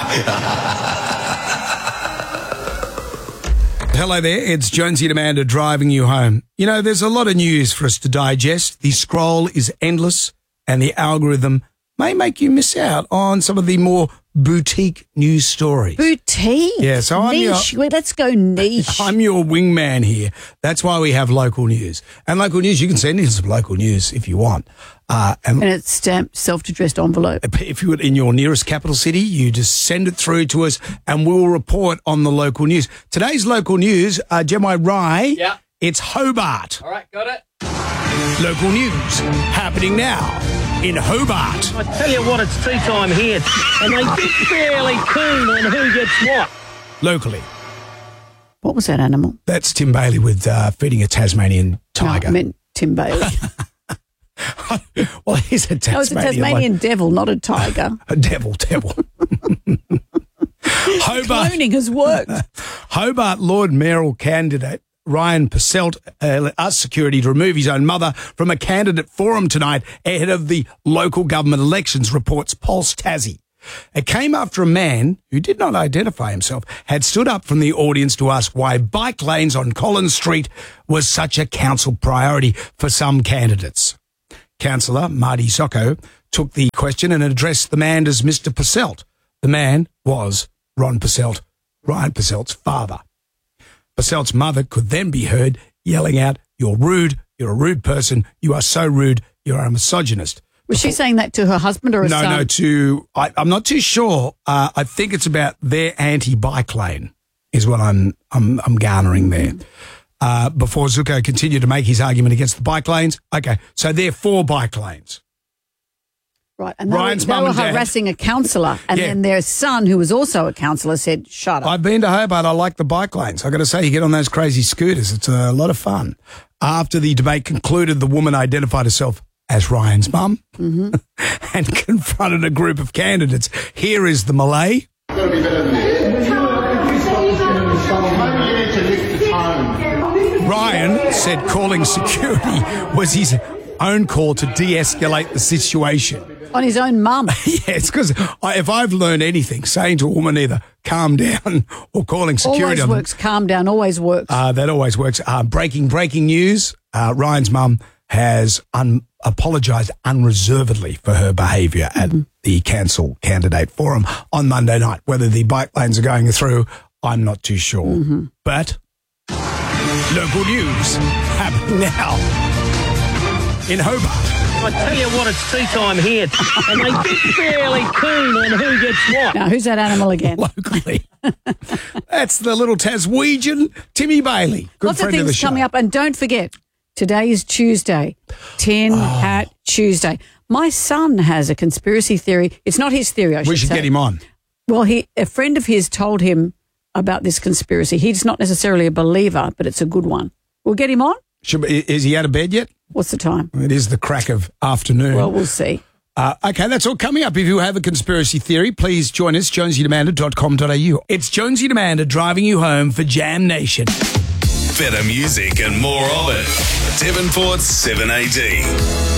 Hello there, it's Jonesy and Amanda driving you home. You know, there's a lot of news for us to digest. The scroll is endless and the algorithm may make you miss out on some of the more boutique news stories. Boutique? Yeah, so I'm niche. Let's go niche. I'm your wingman here. That's why we have local news. And local news, you can send in some local news if you want. And it's stamped self-addressed envelope. If you're in your nearest capital city, you just send it through to us and we'll report on the local news. Today's local news, Gemini Rye, Yeah. it's Hobart. All right, got it. Local news happening now in Hobart. I tell you what, it's tea time here, and they get fairly keen on who gets what. Locally. What was that animal? That's Tim Bailey with feeding a Tasmanian tiger. No, I meant Tim Bailey. Well, he's a Tasmanian. No, it's a Tasmanian devil, not a tiger. A devil. Hobart. Cloning has worked. Hobart Lord mayoral candidate Ryan Passelt asked security to remove his own mother from a candidate forum tonight ahead of the local government elections, reports Pulse Tassie. It came after a man who did not identify himself had stood up from the audience to ask why bike lanes on Collins Street was such a council priority for some candidates. Councillor Marty Socko took the question and addressed the man as Mr. Passelt. The man was Ron Passelt, Ryan Paselt's father. Paselt's mother could then be heard yelling out, "You're rude, you're a rude person, you are so rude, you're a misogynist." Was she saying that to her husband or a son? No, I'm not too sure. I think it's about their anti-bike lane is what I'm garnering there. Before Zuko continued to make his argument against the bike lanes. Okay, so they're for bike lanes. Right, and Ryan's they mum were and dad. harassing a counsellor, and Yeah. then their son, who was also a counsellor, said, "Shut up." I've been to Hobart. I like the bike lanes. I got to say, you get on those crazy scooters. It's a lot of fun. After the debate concluded, the woman identified herself as Ryan's mum and confronted a group of candidates. Here is the Malay. Got to be better than this. Maybe you need to lift the tone. Ryan said calling security was his own call to de-escalate the situation. On his own mum. Yeah, it's because if I've learned anything, saying to a woman either calm down or calling security Always works. Calm down. Always works. that always works. Breaking news. Ryan's mum has apologised unreservedly for her behaviour at the Cancel Candidate Forum on Monday night. Whether the bike lanes are going through, I'm not too sure. But local news happening now in Hobart. I tell you what, it's tea time here, and they get fairly keen on who gets what. Now, who's that animal again? Locally. That's the little Taswegian Timmy Bailey. Good Lots of friend of the things show. coming up. And don't forget, today is Tuesday, Tin Hat Tuesday. My son has a conspiracy theory. It's not his theory, I should say. We should get him on. Well, a friend of his told him about this conspiracy. He's not necessarily a believer, but it's a good one. We'll get him on. Is he out of bed yet? What's the time? It is the crack of afternoon. Well, we'll see. Okay, that's all coming up. If you have a conspiracy theory, please join us, jonesyandamanda.com.au. It's Jonesy and Amanda driving you home for Jam Nation. Better music and more of it. Devonport's 7AD.